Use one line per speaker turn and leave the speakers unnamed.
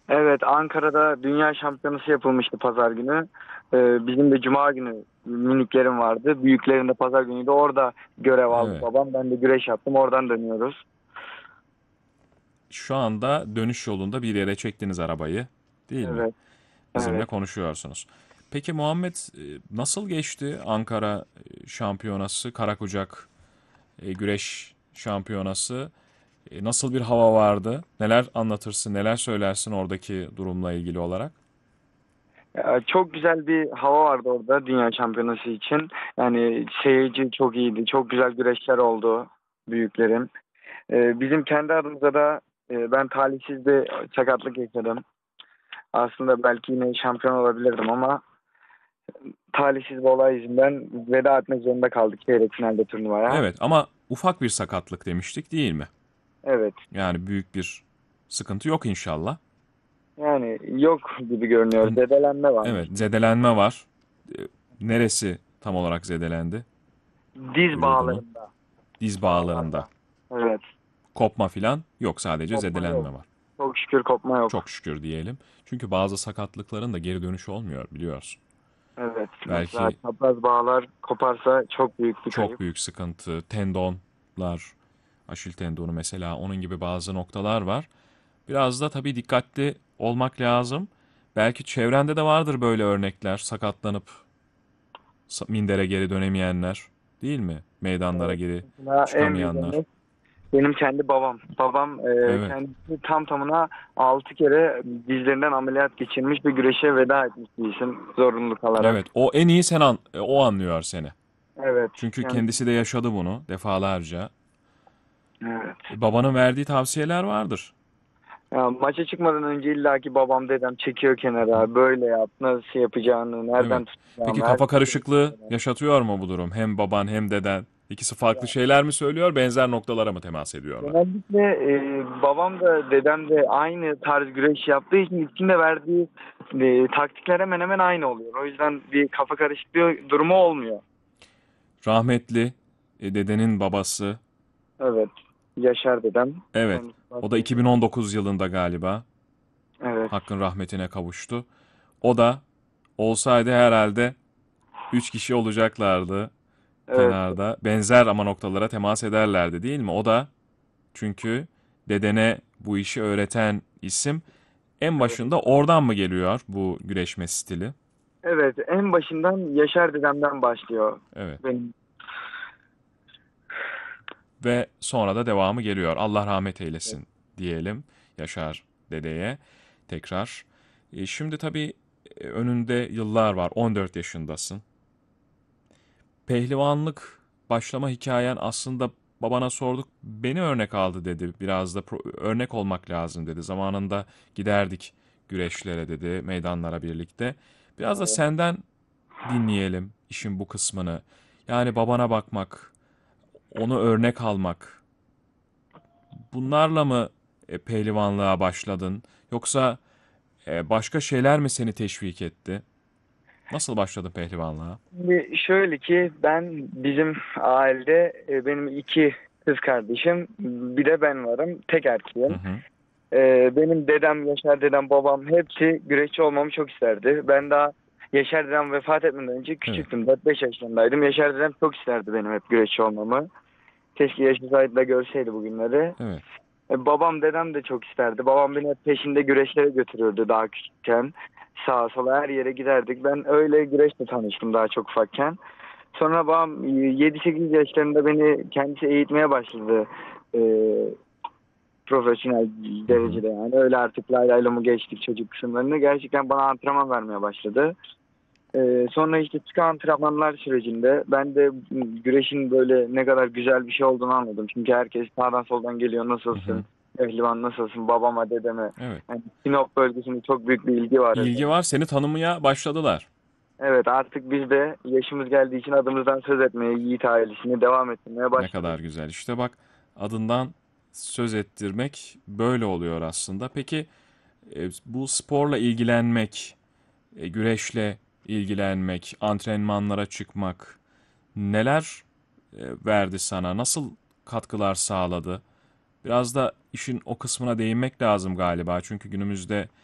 Evet, Ankara'da dünya şampiyonası yapılmıştı pazar günü. Bizim de cuma günü miniklerim vardı. Büyüklerin de pazar günüydü. Orada görev aldı
Evet.
babam. Ben de güreş yaptım. Oradan dönüyoruz.
Şu anda dönüş yolunda bir yere çektiniz arabayı, değil mi?
Evet,
Bizimle
evet.
konuşuyorsunuz. Peki Muhammed, nasıl geçti Ankara şampiyonası, Karakucak güreş şampiyonası? Nasıl bir hava vardı? Neler anlatırsın, neler söylersin oradaki durumla ilgili olarak?
Çok güzel bir hava vardı orada dünya şampiyonası için. Yani seyirci çok iyiydi. Çok güzel güreşler oldu büyüklerin. Bizim kendi aramızda da ben talihsiz bir sakatlık yaşadım. Aslında belki yine şampiyon olabilirdim ama talihsiz bir olay yüzünden veda etmek zorunda kaldık çeyrek finalde turnuvaya.
Evet, ama ufak bir sakatlık demiştik, değil mi?
Evet.
Yani büyük bir sıkıntı yok inşallah.
Yani yok gibi görünüyor. Zedelenme varmış.
Evet, zedelenme var. E, Neresi tam olarak zedelendi
Diz
vücudunun?
bağlarında.
Diz bağlarında.
Bağlarda. Evet.
Kopma filan yok, sadece
Kopma yok.
zedelenme var.
Çok şükür kopma
Çok
yok.
şükür diyelim. Çünkü bazı sakatlıkların da geri dönüşü olmuyor, biliyorsun.
Evet. Mesela
Belki
çapraz bağlar koparsa çok büyük bir
çok
kayıp.
büyük sıkıntı, tendonlar, Aşil tendonu mesela, onun gibi bazı noktalar var. Biraz da tabii dikkatli olmak lazım. Belki çevrende de vardır böyle örnekler, sakatlanıp mindere geri dönemeyenler, değil mi? Meydanlara
Evet.
geri
Mesela en büyük
çıkamayanlar.
örnek benim kendi babam. Babam
Evet.
kendisi tam tamına 6 kere dizlerinden ameliyat geçirmiş ve güreşe veda etmiş bir isim zorunlu kalarak.
Evet, o en iyi o anlıyor seni.
Evet.
Çünkü
Kendisi.
kendisi de yaşadı bunu defalarca.
Evet.
Babanın verdiği tavsiyeler vardır.
Ya, maça çıkmadan önce illaki babam dedem çekiyor kenara. Böyle yap, nasıl yapacağını,
Evet.
nereden
Peki
tutacağımı, her
kafa
şeyi
karışıklığı
söylüyor.
yaşatıyor mu bu durum? Hem baban hem deden. İkisi farklı
Ya,
şeyler mi söylüyor, benzer noktalara mı temas ediyorlar?
genellikle babam da dedem de aynı tarz güreş yaptığı için ikisinin verdiği taktikler hemen hemen aynı oluyor. O yüzden bir kafa karışıklığı durumu olmuyor.
Rahmetli dedenin babası.
Evet. Yaşar dedem.
Evet.
Kendisi
O da
başka bir-
2019 yılında galiba
Evet.
Hakk'ın rahmetine kavuştu. O da olsaydı herhalde 3 kişi olacaklardı
Evet.
kenarda. Benzer ama noktalara temas ederlerdi, değil mi? O da çünkü dedene bu işi öğreten isim, en
Evet.
başında oradan mı geliyor bu güreşme stili?
Evet. En başından Yaşar dedemden başlıyor.
Evet.
Benim.
Ve sonra da devamı geliyor. Allah rahmet eylesin diyelim Yaşar dedeye tekrar. Şimdi tabii önünde yıllar var. 14 yaşındasın. Pehlivanlık başlama hikayen aslında, babana sorduk. Beni örnek aldı dedi. Biraz da örnek olmak lazım dedi. Zamanında giderdik güreşlere dedi, meydanlara birlikte. Biraz da
Evet.
senden dinleyelim işin bu kısmını. Yani babana bakmak, onu örnek almak. Bunlarla mı pehlivanlığa başladın? Yoksa başka şeyler mi seni teşvik etti? Nasıl başladın pehlivanlığa?
Şimdi şöyle ki ben bizim ailede benim iki kız kardeşim bir de ben varım. Tek
Hı
erkeğim.
hı.
Benim dedem, Yaşar dedem, babam hepsi güreşçi olmamı çok isterdi. Ben daha Yaşar dedem vefat etmeden önce
Evet,
küçüktüm. 4-5 yaşlarındaydım. Yaşar dedem çok isterdi benim hep güreşçi olmamı. Keşke yaşasaydı da görseydi bugünleri.
evet.
Babam dedem de çok isterdi. Babam beni hep peşinde güreşlere götürürdü daha küçükken. Sağa sola her yere giderdik. Ben öyle güreşle tanıştım daha çok ufakken. Sonra babam 7-8 yaşlarında beni kendisi eğitmeye başladı. E, Profesyonel
Hı hı.
derecede yani. Öyle artık lay lay mı geçtik çocuk kısımlarını. Gerçekten bana antrenman vermeye başladı. Sonra işte çıkan antrenmanlar sürecinde ben de güreşin böyle ne kadar güzel bir şey olduğunu anladım. Çünkü herkes sağdan soldan geliyor.
Hı hı.
Nasılsın? Pehlivan nasılsın? Babama, dedeme.
Evet.
Yani Sinop bölgesinde çok büyük bir ilgi var
İlgi
özellikle.
var, seni tanımaya başladılar.
Evet, artık biz de yaşımız geldiği için adımızdan söz etmeye, Yiğit ailesini devam ettirmeye
Ne
başladık.
kadar güzel. İşte bak, adından söz ettirmek böyle oluyor aslında. Peki bu sporla ilgilenmek, güreşle ilgilenmek, antrenmanlara çıkmak neler verdi sana? Nasıl katkılar sağladı? Biraz da işin o kısmına değinmek lazım galiba. Çünkü günümüzde